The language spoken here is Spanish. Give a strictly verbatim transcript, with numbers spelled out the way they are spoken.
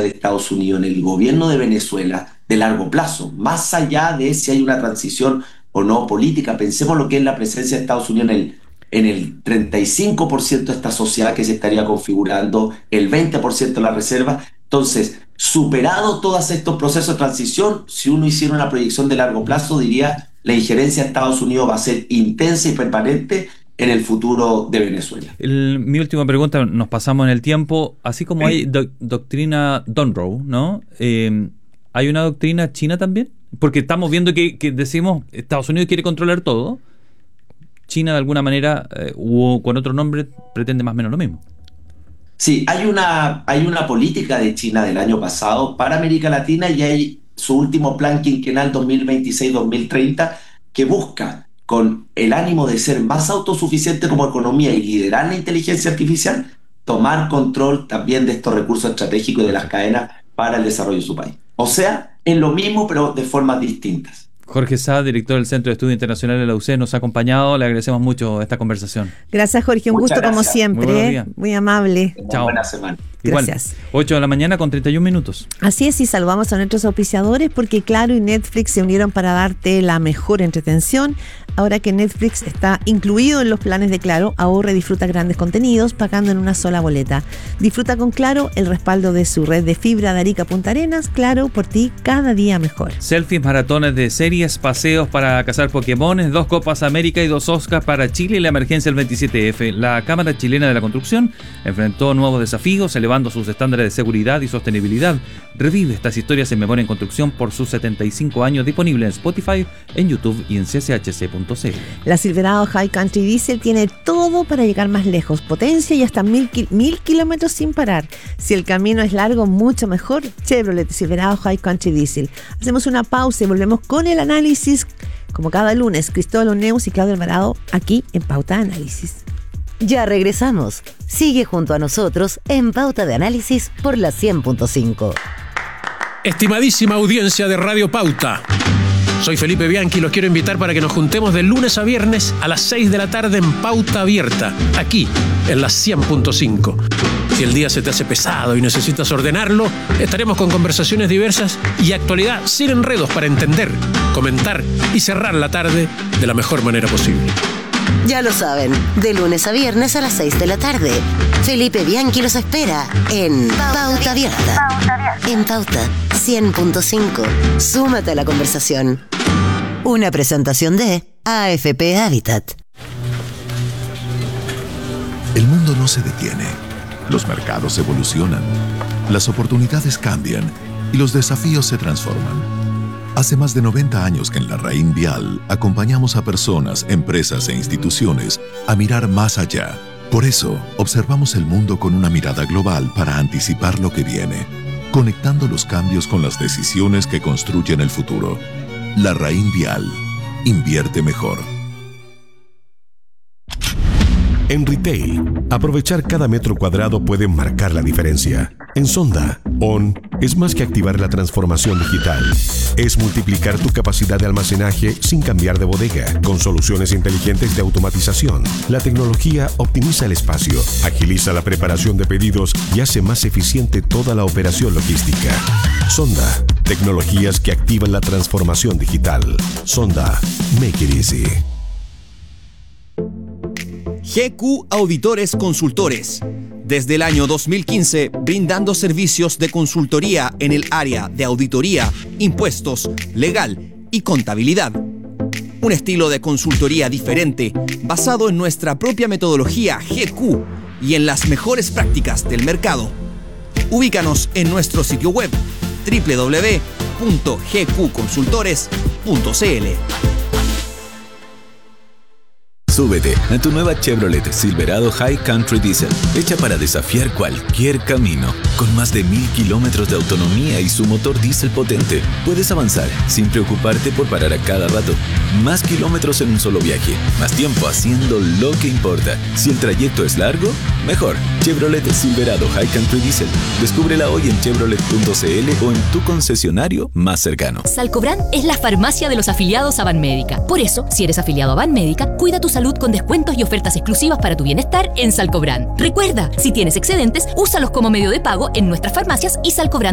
de Estados Unidos en el gobierno de Venezuela de largo plazo, más allá de si hay una transición o no política. Pensemos lo que es la presencia de Estados Unidos en el, en el treinta y cinco por ciento de esta sociedad que se estaría configurando, el veinte por ciento de la reserva. Entonces, superado todos estos procesos de transición, si uno hiciera una proyección de largo plazo, diría la injerencia de Estados Unidos va a ser intensa y permanente en el futuro de Venezuela. El, mi última pregunta, nos pasamos en el tiempo. Así como hay do, doctrina Monroe, ¿no? Eh, ¿Hay una doctrina china también? Porque estamos viendo que, que decimos Estados Unidos quiere controlar todo. China de alguna manera, eh, o con otro nombre, pretende más o menos lo mismo. Sí, hay una, hay una política de China del año pasado para América Latina y hay su último plan quinquenal dos mil veintiséis dos mil treinta que busca, con el ánimo de ser más autosuficiente como economía y liderar la inteligencia artificial, tomar control también de estos recursos estratégicos y de las cadenas para el desarrollo de su país. O sea, es lo mismo pero de formas distintas. Jorge Sá, director del Centro de Estudios Internacionales de la U C E, nos ha acompañado. Le agradecemos mucho esta conversación. Gracias, Jorge. Un Muchas gusto gracias. como siempre. Muy, Muy amable. Chao. Buena semana. Igual, Gracias. ocho de la mañana con treinta y un minutos. Así es, y saludamos a nuestros auspiciadores porque Claro y Netflix se unieron para darte la mejor entretención. Ahora que Netflix está incluido en los planes de Claro, ahorra y disfruta grandes contenidos pagando en una sola boleta. Disfruta con Claro el respaldo de su red de fibra de Arica a Punta Arenas. Claro, por ti cada día mejor. Selfies, maratones de series, paseos para cazar Pokémones, dos Copas América y dos Oscars para Chile y la emergencia del veintisiete efe. La Cámara Chilena de la Construcción enfrentó nuevos desafíos, elevando sus estándares de seguridad y sostenibilidad. Revive estas historias en Memoria en Construcción por sus setenta y cinco años, disponible en Spotify, en YouTube y en c c h c punto c l. La Silverado High Country Diesel tiene todo para llegar más lejos, potencia y hasta mil, mil kilómetros sin parar. Si el camino es largo, mucho mejor. Chevrolet Silverado High Country Diesel. Hacemos una pausa y volvemos con el análisis, como cada lunes. Cristóbal Oneus y Claudio Alvarado, aquí en Pauta de Análisis. Ya regresamos. Sigue junto a nosotros en Pauta de Análisis por la cien punto cinco. Estimadísima audiencia de Radio Pauta, soy Felipe Bianchi y los quiero invitar para que nos juntemos de lunes a viernes a las seis de la tarde en Pauta Abierta, aquí en la cien punto cinco. Si el día se te hace pesado y necesitas ordenarlo, estaremos con conversaciones diversas y actualidad sin enredos para entender, comentar y cerrar la tarde de la mejor manera posible. Ya lo saben, de lunes a viernes a las seis de la tarde. Felipe Bianchi los espera en Pauta Abierta. En Pauta cien punto cinco. Súmate a la conversación. Una presentación de A F P Habitat. El mundo no se detiene. Los mercados evolucionan. Las oportunidades cambian y los desafíos se transforman. Hace más de noventa años que en la Raín Vial acompañamos a personas, empresas e instituciones a mirar más allá. Por eso, observamos el mundo con una mirada global para anticipar lo que viene, conectando los cambios con las decisiones que construyen el futuro. La Raín Vial. Invierte mejor. En retail, aprovechar cada metro cuadrado puede marcar la diferencia. En Sonda, On es más que activar la transformación digital. Es multiplicar tu capacidad de almacenaje sin cambiar de bodega. Con soluciones inteligentes de automatización, la tecnología optimiza el espacio, agiliza la preparación de pedidos y hace más eficiente toda la operación logística. Sonda, tecnologías que activan la transformación digital. Sonda, make it easy. G Q Auditores Consultores. Desde el año dos mil quince, brindando servicios de consultoría en el área de auditoría, impuestos, legal y contabilidad. Un estilo de consultoría diferente, basado en nuestra propia metodología G Q y en las mejores prácticas del mercado. Ubícanos en nuestro sitio web doble u doble u doble u punto g q consultores punto c l. Súbete a tu nueva Chevrolet Silverado High Country Diesel, hecha para desafiar cualquier camino. Con más de mil kilómetros de autonomía y su motor diésel potente, puedes avanzar sin preocuparte por parar a cada rato. Más kilómetros en un solo viaje, más tiempo haciendo lo que importa. Si el trayecto es largo, mejor. Chevrolet Silverado High Country Diesel. Descúbrela hoy en chevrolet punto c l o en tu concesionario más cercano. Salcobran es la farmacia de los afiliados a Banmédica. Por eso, si eres afiliado a Banmédica, cuida tu salud con descuentos y ofertas exclusivas para tu bienestar en Salcobran. Recuerda, si tienes excedentes, úsalos como medio de pago en nuestras farmacias y Salcobran